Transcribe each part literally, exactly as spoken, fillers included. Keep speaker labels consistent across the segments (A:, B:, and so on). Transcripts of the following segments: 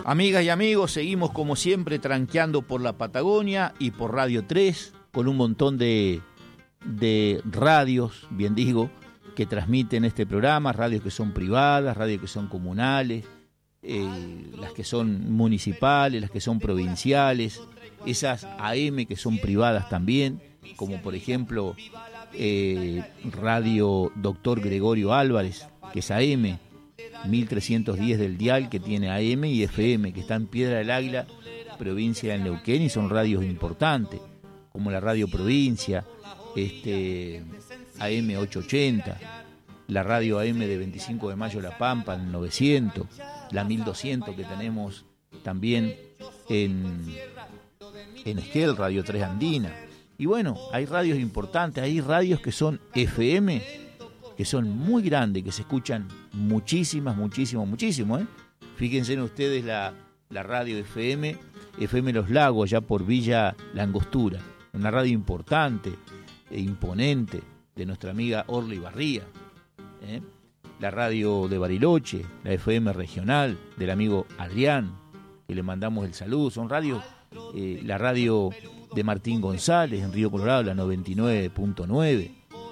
A: Amigas y amigos, seguimos como siempre tranqueando por la Patagonia y por Radio tres, con un montón de, de radios, bien digo, que transmiten este programa, radios que son privadas, radios que son comunales, eh, las que son municipales, las que son provinciales, esas A M que son privadas también, como por ejemplo eh, Radio Doctor Gregorio Álvarez, que es A M, mil trescientos diez del dial, que tiene A M y F M, que está en Piedra del Águila, provincia de Neuquén, y son radios importantes, como la Radio Provincia, este, A M ochocientos ochenta, la radio A M de veinticinco de mayo La Pampa, en novecientos, la mil doscientos que tenemos también en, en Esquel, Radio tres Andina. Y bueno, hay radios importantes, hay radios que son F M, que son muy grandes, que se escuchan muchísimas, muchísimo, muchísimo, ¿eh? Fíjense en ustedes la, la radio F M, F M Los Lagos, ya por Villa La Angostura, una radio importante e imponente de nuestra amiga Orly Barría, ¿eh? La radio de Bariloche, la F M regional del amigo Adrián, que le mandamos el saludo, son radios, eh, la radio de Martín González en Río Colorado, la noventa y nueve punto nueve,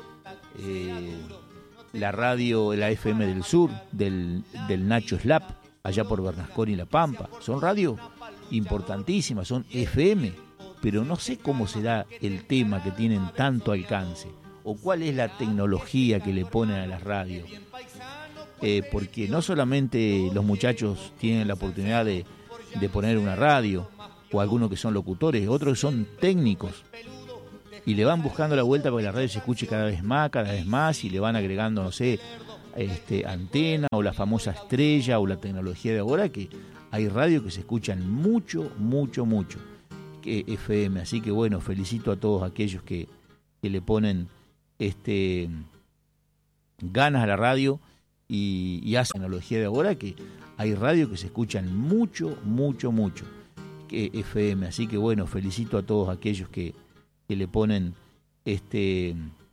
A: eh, la radio, la F M del Sur, del, del Nacho Slap, allá por Bernasconi y La Pampa. Son radios importantísimas, son F M, pero no sé cómo será el tema que tienen tanto alcance, o cuál es la tecnología que le ponen a las radios. Eh, porque no solamente los muchachos tienen la oportunidad de, de poner una radio, o algunos que son locutores, otros son técnicos, y le van buscando la vuelta para que la radio se escuche cada vez más, cada vez más, y le van agregando, no sé, este, antena, o la famosa estrella, o la tecnología de ahora, que hay radios que se escuchan mucho, mucho, mucho, que F M. Así que bueno, felicito a todos aquellos que, que le ponen este ganas a la radio y, y hacen tecnología de ahora, que hay radios que se escuchan mucho, mucho, mucho, que F M. Así que bueno, felicito a todos aquellos que que le ponen este